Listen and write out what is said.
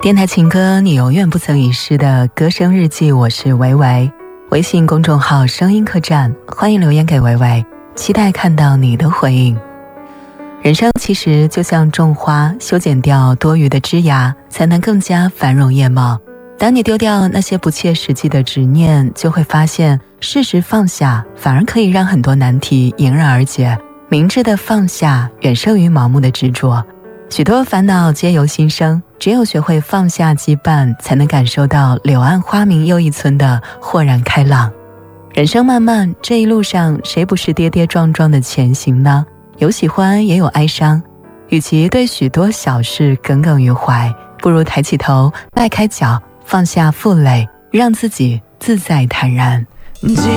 电台情歌，你永远不曾遗失的歌声日记，我是维维。微信公众号声音客栈，欢迎留言给维维，期待看到你的回应。人生其实就像种花，修剪掉多余的枝芽，才能更加繁荣叶茂。当你丢掉那些不切实际的执念，就会发现适时放下，反而可以让很多难题迎刃而解。明智的放下，远胜于盲目的执着。许多烦恼皆由心生，只有学会放下羁绊，才能感受到柳暗花明又一村的豁然开朗。人生漫漫，这一路上谁不是跌跌撞撞的前行呢？有喜欢也有哀伤，与其对许多小事耿耿于怀，不如抬起头，迈开脚，放下负累，让自己自在坦然。